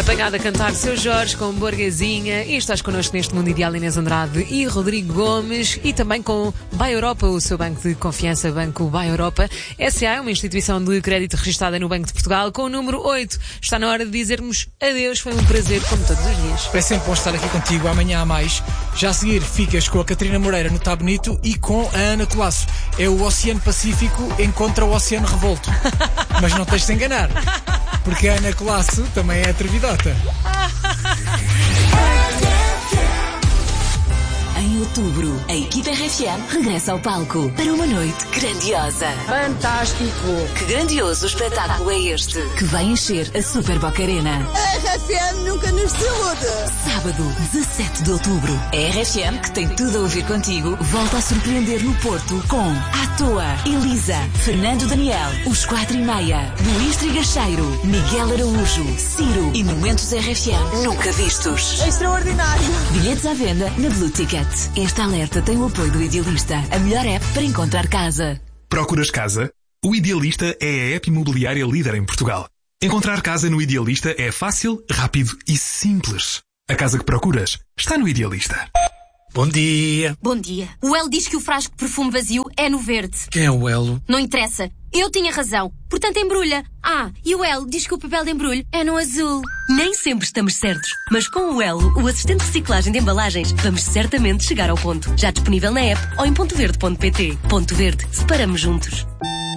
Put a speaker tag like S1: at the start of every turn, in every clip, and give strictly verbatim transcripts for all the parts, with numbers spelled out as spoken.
S1: Apanhado a cantar Seu Jorge com Borguesinha. E estás connosco neste Mundo Ideal, Inês Andrade e Rodrigo Gomes. E também com Buy Europa, o seu banco de confiança, Banco Buy Europa. S A é uma instituição de crédito registada no Banco de Portugal com o número oito. Está na hora de dizermos adeus. Foi um prazer, como todos os dias.
S2: É sempre bom estar aqui contigo. Amanhã há mais. Já a seguir ficas com a Catarina Moreira no Tá Bonito e com a Ana Colasso. É o Oceano Pacífico encontra o Oceano Revolto. Mas não tens de enganar, porque a Ana Colasso também é atrevidota.
S3: Em outubro, a equipa R F M regressa ao palco para uma noite grandiosa.
S4: Fantástico!
S3: Que grandioso espetáculo é este que vai encher a Super Boca Arena?
S4: A R F M nunca nos desilude!
S3: Sábado, dezassete de outubro, a R F M, que tem tudo a ouvir contigo, volta a surpreender no Porto com À Toa, Elisa, Fernando Daniel, Os Quatro e Meia, Luís Trigacheiro, Miguel Araújo, Ciro e momentos R F M nunca vistos.
S4: Extraordinário!
S3: Bilhetes à venda na Blue Ticket. Este alerta tem o apoio do Idealista, a melhor app para encontrar casa.
S5: Procuras casa? O Idealista é a app imobiliária líder em Portugal. Encontrar casa no Idealista é fácil, rápido e simples. A casa que procuras está no Idealista.
S2: Bom dia.
S6: Bom dia. O Elo diz que o frasco de perfume vazio é no verde.
S2: Quem é o Elo?
S6: Não interessa. Eu tinha razão. Portanto, embrulha. Ah, e o Elo diz que o papel de embrulho é no azul.
S7: Nem sempre estamos certos, mas com o Elo, o assistente de reciclagem de embalagens, vamos certamente chegar ao ponto. Já disponível na app ou em ponto verde ponto pt. Ponto Verde. Separamos juntos.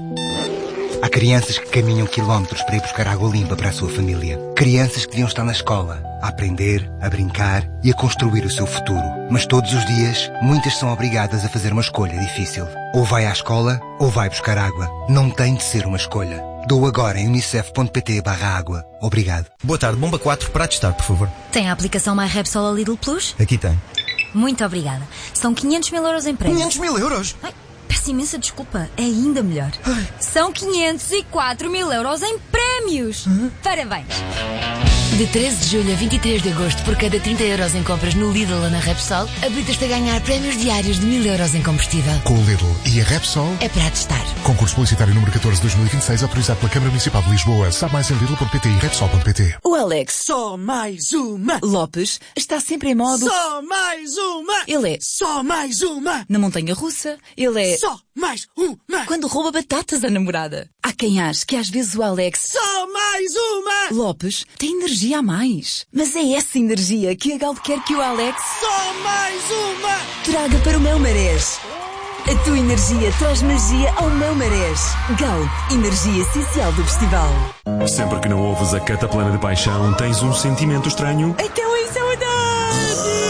S8: Há crianças que caminham quilómetros para ir buscar água limpa para a sua família. Crianças que deviam estar na escola, a aprender, a brincar e a construir o seu futuro. Mas todos os dias, muitas são obrigadas a fazer uma escolha difícil. Ou vai à escola, ou vai buscar água. Não tem de ser uma escolha. Dou agora em unicef ponto pt barra água. Obrigado.
S9: Boa tarde, bomba quatro para testar, por favor.
S10: Tem a aplicação MyRepsol ou Lidl Plus?
S9: Aqui tem.
S10: Muito obrigada. São quinhentos mil euros em prémios.
S9: quinhentos mil euros?
S10: Ai, peço imensa desculpa. É ainda melhor. Ai. São quinhentos e quatro mil euros em prémios. Uhum. Parabéns.
S11: De treze de julho a vinte e três de agosto, por cada trinta euros em compras no Lidl ou na Repsol, habilitas-te a ganhar prémios diários de mil euros em combustível.
S12: Com o Lidl e a Repsol
S11: é para testar.
S12: Concurso publicitário número catorze de dois mil e vinte e seis, autorizado pela Câmara Municipal de Lisboa. Sabe mais em lidl ponto pt e repsol ponto pt.
S13: O Alex,
S4: só mais uma.
S13: Lopes, está sempre em modo
S4: só mais uma.
S13: Ele é
S4: só mais uma.
S13: Na montanha russa, ele é
S4: só mais uma.
S13: Quando rouba batatas à namorada. Há quem ache que às vezes o Alex
S4: só mais uma.
S13: Lopes tem energia a mais. Mas é essa energia que a Galp quer que o Alex
S4: só mais uma
S13: traga para o meu marés. A tua energia traz magia ao meu marés. Galp, energia essencial do festival.
S14: Sempre que não ouves a Cataplana de Paixão, tens um sentimento estranho.
S4: Então isso é verdade.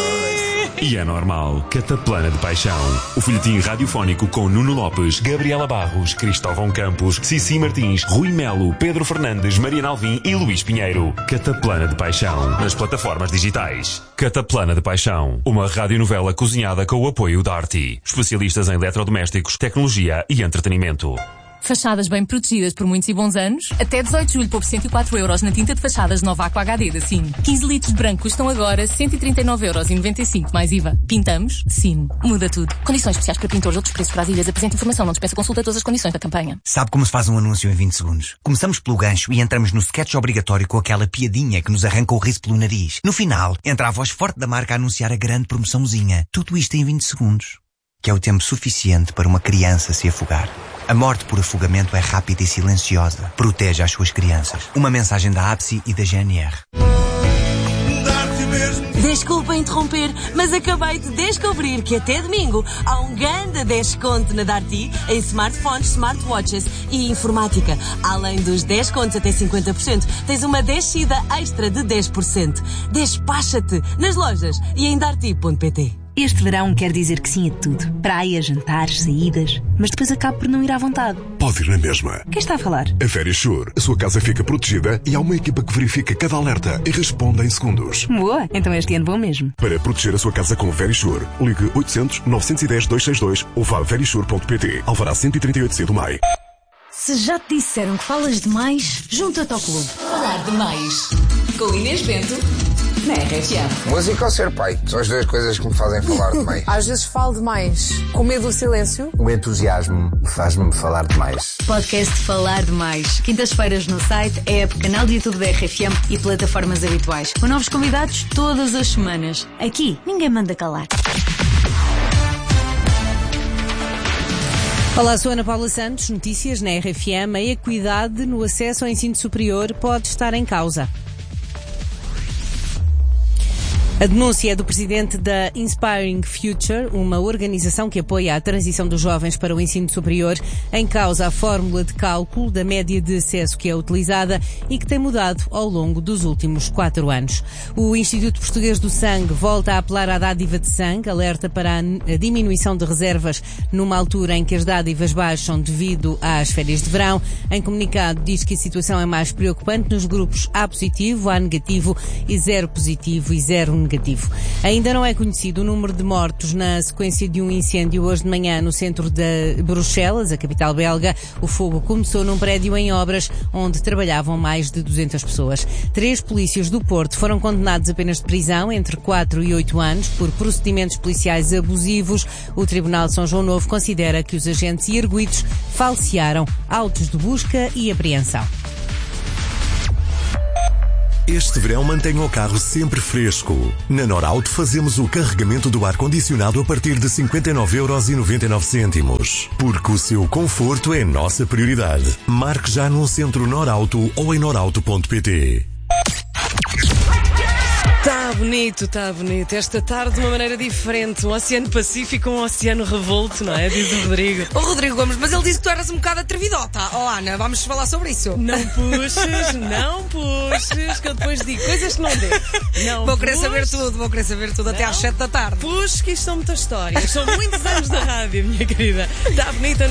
S14: E é normal. Cataplana de Paixão. O folhetim radiofónico com Nuno Lopes, Gabriela Barros, Cristóvão Campos, Cici Martins, Rui Melo, Pedro Fernandes, Mariana Alvim e Luís Pinheiro. Cataplana de Paixão. Nas plataformas digitais. Cataplana de Paixão. Uma radionovela cozinhada com o apoio da Arti. Especialistas em eletrodomésticos, tecnologia e entretenimento.
S15: Fachadas bem protegidas por muitos e bons anos. Até dezoito de julho, poupe cento e quatro euros na tinta de fachadas Nova Aqua H D da Sino. quinze litros de branco custam agora cento e trinta e nove euros e noventa e cinco mais I V A. Pintamos? Sino. Muda tudo. Condições especiais para pintores, outros preços para as ilhas. Apresenta informação, não dispensa consulta todas as condições da campanha.
S8: Sabe como se faz um anúncio em vinte segundos? Começamos pelo gancho e entramos no sketch obrigatório com aquela piadinha que nos arranca o riso pelo nariz. No final, entra a voz forte da marca a anunciar a grande promoçãozinha. Tudo isto em vinte segundos. Que é o tempo suficiente para uma criança se afogar. A morte por afogamento é rápida e silenciosa. Proteja as suas crianças. Uma mensagem da A B S I e da G N R.
S7: Desculpa interromper, mas acabei de descobrir que até domingo há um grande desconto na Darty em smartphones, smartwatches e informática. Além dos descontos até cinquenta por cento, tens uma descida extra de dez por cento. Despacha-te nas lojas e em darty ponto pt.
S16: Este verão quer dizer que sim a tudo. Praia, jantares, saídas. Mas depois acabo por não ir à vontade.
S12: Pode ir na mesma.
S16: Quem está a falar?
S12: A Verisure. A sua casa fica protegida e há uma equipa que verifica cada alerta e responde em segundos.
S16: Boa, então este ano vou mesmo.
S12: Para proteger a sua casa com Verisure, ligue oitocentos, novecentos e dez, duzentos e sessenta e dois ou vá a verisure ponto pt. Alvará cento e trinta e oito C do M A I.
S10: Se já te disseram que falas demais, junta-te ao clube.
S3: Falar demais. Com Inês Bento na R F M.
S17: Música ou ser pai? São as duas coisas que me fazem falar demais.
S18: Às vezes falo demais, com medo do silêncio.
S19: O entusiasmo faz-me falar demais.
S20: Podcast Falar Demais. Quintas-feiras no site, app, canal de YouTube da R F M e plataformas habituais. Com novos convidados todas as semanas. Aqui, ninguém manda calar.
S1: Olá, sou Ana Paula Santos, notícias na R F M. A equidade no acesso ao ensino superior pode estar em causa. A denúncia é do presidente da Inspiring Future, uma organização que apoia a transição dos jovens para o ensino superior. Em causa a fórmula de cálculo da média de acesso que é utilizada e que tem mudado ao longo dos últimos quatro anos. O Instituto Português do Sangue volta a apelar à dádiva de sangue, alerta para a diminuição de reservas numa altura em que as dádivas baixam devido às férias de verão. Em comunicado diz que a situação é mais preocupante nos grupos A positivo, A negativo e zero positivo e zero negativo. Negativo. Ainda não é conhecido o número de mortos na sequência de um incêndio hoje de manhã no centro de Bruxelas, a capital belga. O fogo começou num prédio em obras onde trabalhavam mais de duzentas pessoas. Três polícias do Porto foram condenados apenas de prisão entre quatro e oito anos por procedimentos policiais abusivos. O Tribunal de São João Novo considera que os agentes e arguidos falsearam autos de busca e apreensão.
S21: Este verão mantenha o carro sempre fresco. Na Norauto fazemos o carregamento do ar-condicionado a partir de cinquenta e nove euros e noventa e nove cêntimos. Porque o seu conforto é nossa prioridade. Marque já num centro Norauto ou em norauto ponto pt.
S7: Tá bonito, tá bonito. Esta tarde de uma maneira diferente. Um Oceano Pacífico, um Oceano Revolto, não é? Diz o Rodrigo.
S22: O Rodrigo Gomes, mas ele disse que tu eras um bocado atrevidota. Oh Ana, vamos falar sobre isso.
S7: Não puxes, não puxes, que eu depois digo coisas que não devo. Não
S22: vou querer
S7: puxes.
S22: saber tudo, vou querer saber tudo não. Até às sete da tarde.
S7: Puxes, que isto são muitas histórias. São muitos anos da rádio, minha querida. Tá bonita.